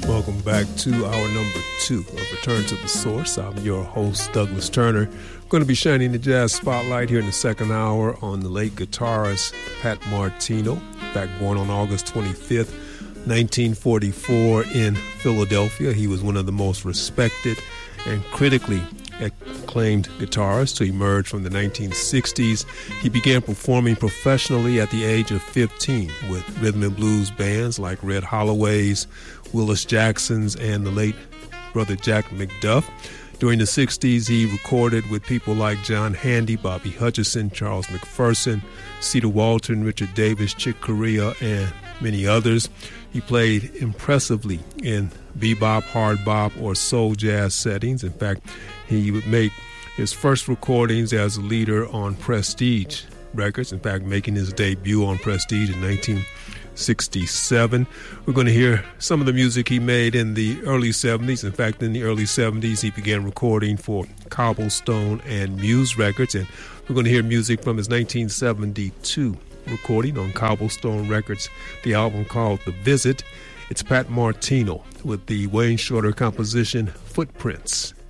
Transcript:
Welcome back to our number 2 of Return to the Source. I'm your host, Douglas Turner. I'm going to be shining the jazz spotlight here in the second hour on the late guitarist Pat Martino. In fact, born on August 25th, 1944 in Philadelphia. He was one of the most respected and critically acclaimed guitarist to emerge from the 1960s. He began performing professionally at the age of 15 with rhythm and blues bands like Red Holloway's, Willis Jackson's, and the late brother Jack McDuff. During the 60s, he recorded with people like John Handy, Bobby Hutcherson, Charles McPherson, Cedar Walton, Richard Davis, Chick Corea, and many others. He played impressively in bebop, hard bop, or soul jazz settings. In fact, he would make his first recordings as a leader on Prestige Records, in fact, making his debut on Prestige in 1967. We're going to hear some of the music he made in the early 70s. In fact, in the early 70s, he began recording for Cobblestone and Muse Records, and we're going to hear music from his 1972 recording on Cobblestone Records, the album called The Visit. It's Pat Martino with the Wayne Shorter composition Footprints.